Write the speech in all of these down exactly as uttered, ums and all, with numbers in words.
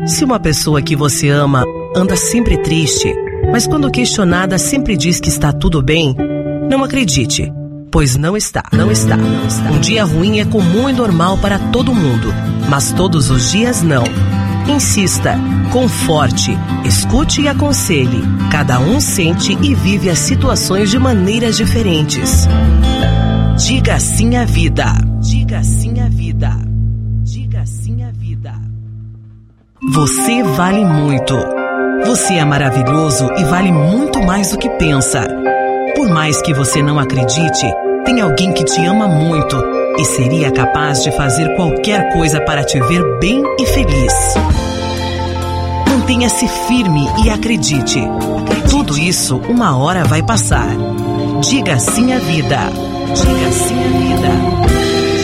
Se uma pessoa que você ama anda sempre triste, mas quando questionada sempre diz que está tudo bem, não acredite, pois não está, não está, não está. Um dia ruim é comum e normal para todo mundo, mas todos os dias não. Insista, conforte, escute e aconselhe. Cada um sente e vive as situações de maneiras diferentes. Diga sim à vida. Diga sim à vida. Diga sim à vida. Você vale muito. Você é maravilhoso e vale muito mais do que pensa. Por mais que você não acredite, tem alguém que te ama muito e seria capaz de fazer qualquer coisa para te ver bem e feliz. Mantenha-se firme e acredite. Tudo isso uma hora vai passar. Diga sim à vida. Diga sim à vida.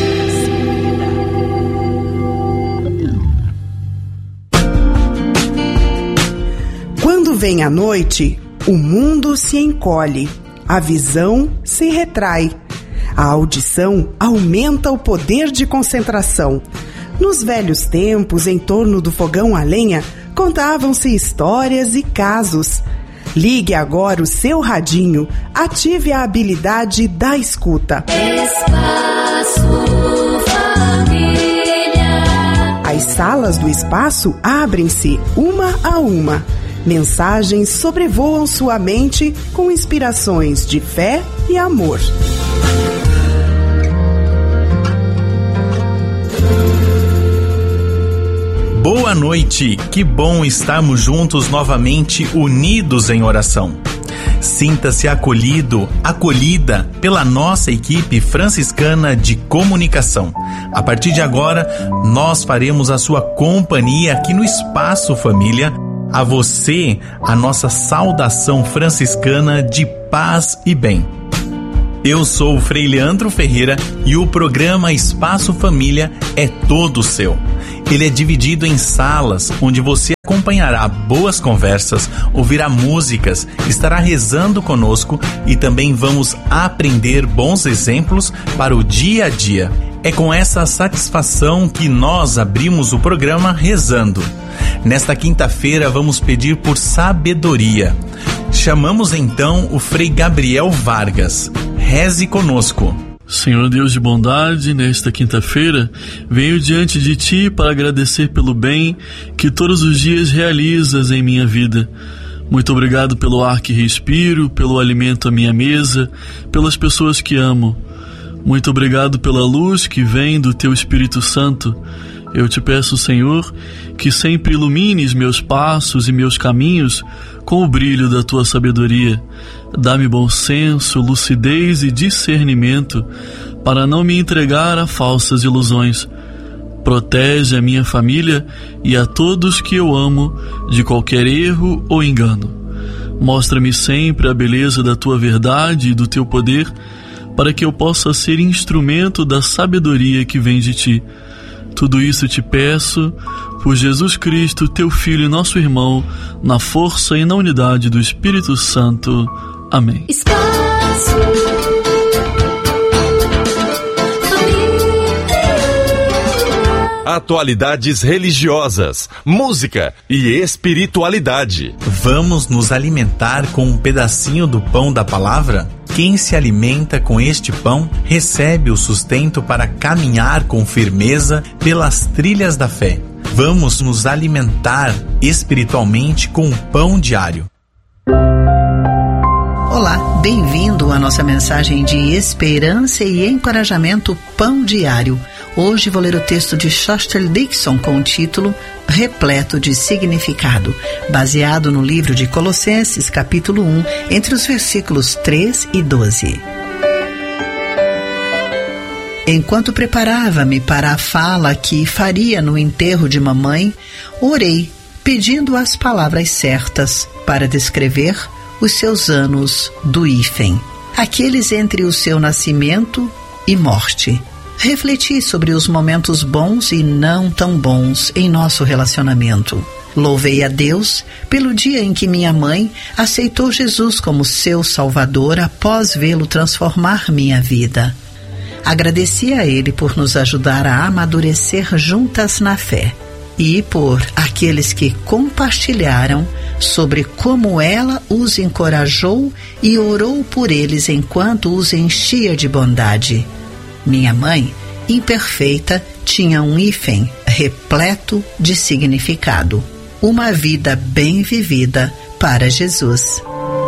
Quando vem a noite, o mundo se encolhe, a visão se retrai, a audição aumenta o poder de concentração. Nos velhos tempos, em torno do fogão a lenha, contavam-se histórias e casos. Ligue agora o seu radinho, ative a habilidade da escuta. Espaço Família. As salas do espaço abrem-se uma a uma. Mensagens sobrevoam sua mente com inspirações de fé e amor. Boa noite, que bom estarmos juntos novamente, unidos em oração. Sinta-se acolhido, acolhida pela nossa equipe franciscana de comunicação. A partir de agora, nós faremos a sua companhia aqui no Espaço Família. A você, a nossa saudação franciscana de paz e bem. Eu sou o Frei Leandro Ferreira e o programa Espaço Família é todo seu. Ele é dividido em salas, onde você acompanhará boas conversas, ouvirá músicas, estará rezando conosco e também vamos aprender bons exemplos para o dia a dia. É com essa satisfação que nós abrimos o programa rezando. Nesta quinta-feira vamos pedir por sabedoria. Chamamos então o Frei Gabriel Vargas. Reze conosco. Senhor Deus de bondade, nesta quinta-feira, venho diante de Ti para agradecer pelo bem que todos os dias realizas em minha vida. Muito obrigado pelo ar que respiro, pelo alimento à minha mesa, pelas pessoas que amo. Muito obrigado pela luz que vem do Teu Espírito Santo. Eu te peço, Senhor, que sempre ilumines meus passos e meus caminhos com o brilho da Tua sabedoria. Dá-me bom senso, lucidez e discernimento para não me entregar a falsas ilusões. Protege a minha família e a todos que eu amo de qualquer erro ou engano. Mostra-me sempre a beleza da Tua verdade e do Teu poder, para que eu possa ser instrumento da sabedoria que vem de Ti. Tudo isso te peço por Jesus Cristo, Teu Filho e nosso irmão, na força e na unidade do Espírito Santo. Amém. Espaço Família. Atualidades religiosas, música e espiritualidade. Vamos nos alimentar com um pedacinho do pão da palavra? Quem se alimenta com este pão recebe o sustento para caminhar com firmeza pelas trilhas da fé. Vamos nos alimentar espiritualmente com o pão diário. Olá, bem-vindo à nossa mensagem de esperança e encorajamento Pão Diário. Hoje vou ler o texto de Shostel Dixon com o título Repleto de Significado, baseado no livro de Colossenses, capítulo um, entre os versículos três e doze. Enquanto preparava-me para a fala que faria no enterro de mamãe, orei, pedindo as palavras certas para descrever os seus anos do hífen, aqueles entre o seu nascimento e morte. Refleti sobre os momentos bons e não tão bons em nosso relacionamento. Louvei a Deus pelo dia em que minha mãe aceitou Jesus como seu Salvador após vê-lo transformar minha vida. Agradeci a Ele por nos ajudar a amadurecer juntas na fé. e por aqueles que compartilharam sobre como ela os encorajou e orou por eles enquanto os enchia de bondade. Minha mãe, imperfeita, tinha um hífen repleto de significado. Uma vida bem vivida para Jesus.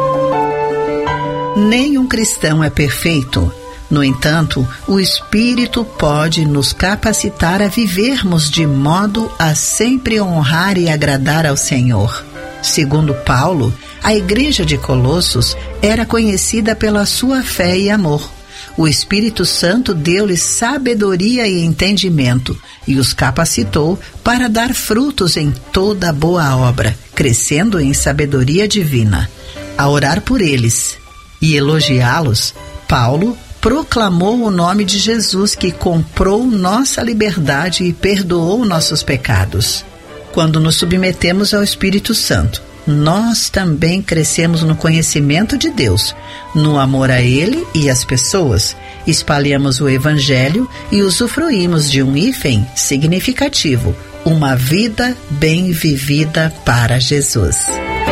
Nenhum cristão é perfeito. No entanto, o Espírito pode nos capacitar a vivermos de modo a sempre honrar e agradar ao Senhor. Segundo Paulo, a igreja de Colossos era conhecida pela sua fé e amor. O Espírito Santo deu-lhes sabedoria e entendimento e os capacitou para dar frutos em toda boa obra, crescendo em sabedoria divina. A orar por eles e elogiá-los, Paulo proclamou o nome de Jesus, que comprou nossa liberdade e perdoou nossos pecados. Quando nos submetemos ao Espírito Santo, nós também crescemos no conhecimento de Deus, no amor a Ele e às pessoas, espalhamos o Evangelho e usufruímos de um hífen significativo, uma vida bem vivida para Jesus.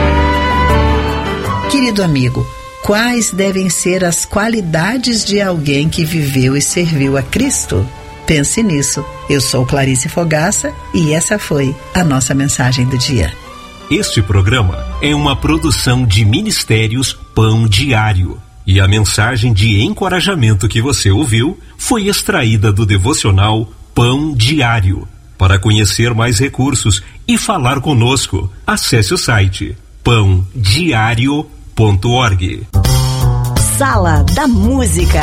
Querido amigo, quais devem ser as qualidades de alguém que viveu e serviu a Cristo? Pense nisso. Eu sou Clarice Fogaça e essa foi a nossa mensagem do dia. Este programa é uma produção de Ministérios Pão Diário. E a mensagem de encorajamento que você ouviu foi extraída do devocional Pão Diário. Para conhecer mais recursos e falar conosco, acesse o site pão diário ponto org. Sala da Música.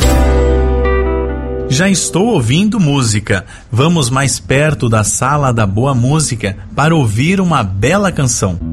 Já estou ouvindo música. Vamos mais perto da Sala da Boa Música para ouvir uma bela canção.